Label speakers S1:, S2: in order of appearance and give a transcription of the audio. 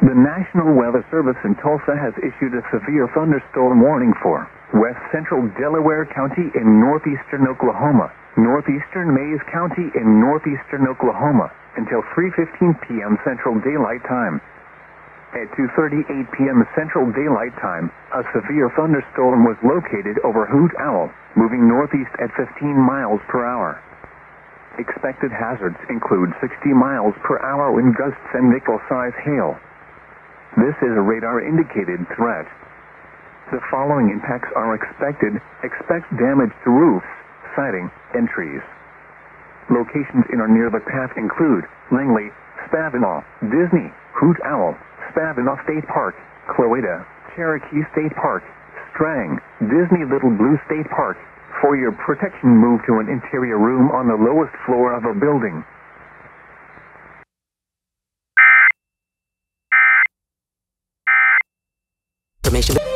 S1: The National Weather Service in Tulsa has issued a severe thunderstorm warning for west central Delaware County in northeastern Oklahoma, northeastern Mayes County in northeastern Oklahoma, until 3:15 p.m. Central Daylight Time. At 2:38 p.m. Central Daylight Time, a severe thunderstorm was located over Hoot Owl, moving northeast at 15 miles per hour. Expected hazards include 60 miles per hour wind gusts and nickel-size hail. This is a radar-indicated threat. The following impacts are expected. Expect damage to roofs, siding, and trees. Locations in or near the path include Langley, Spavinaw, Disney, Hoot Owl, Spavinaw State Park, Cloweta, Cherokee State Park, Strang, Disney Little Blue State Park. For your protection, move to an interior room on the lowest floor of a building.
S2: Information.